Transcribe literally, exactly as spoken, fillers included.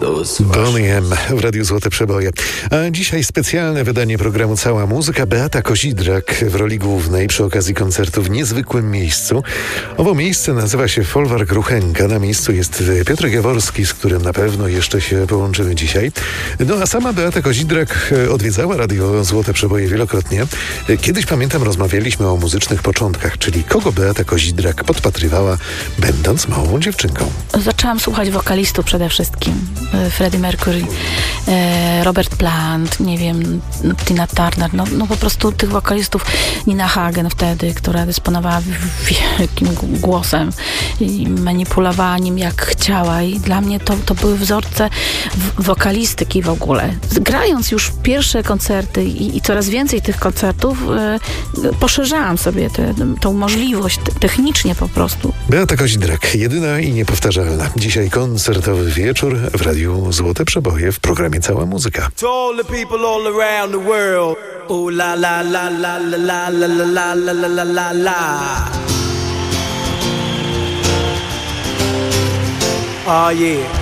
Boney M w Radiu Złote Przeboje. A dzisiaj specjalne wydanie programu Cała Muzyka. Beata Kozidrak w roli głównej przy okazji koncertu w niezwykłym miejscu. Owo miejsce nazywa się Folwark Ruchenka. Na miejscu jest Piotr Jaworski, z którym na pewno jeszcze się połączymy dzisiaj. No a sama Beata Kozidrak odwiedzała Radio Złote Przeboje wielokrotnie. Kiedyś, pamiętam, rozmawialiśmy o muzycznych początkach, czyli kogo Beata Kozidrak podpatrywała, będąc małą dziewczynką. Zaczęłam słuchać wokalistów przede wszystkim. Freddie Mercury, Robert Plant, nie wiem, Tina Turner, no, no po prostu tych wokalistów, Nina Hagen wtedy, która dysponowała wielkim głosem i manipulowała nim jak chciała i dla mnie to, to były wzorce wokalistyki w ogóle. Grając już pierwsze koncerty i, i coraz więcej tych koncertów, e, poszerzałam sobie tę możliwość te, technicznie po prostu. Beata Kozidrak, jedyna i niepowtarzalna. Dzisiaj koncertowy wieczór w Radiu Złote Przeboje w programie Cała Muzyka. To all the people all around the world. Ooh la la la la la la la la la la la la. Oh yeah.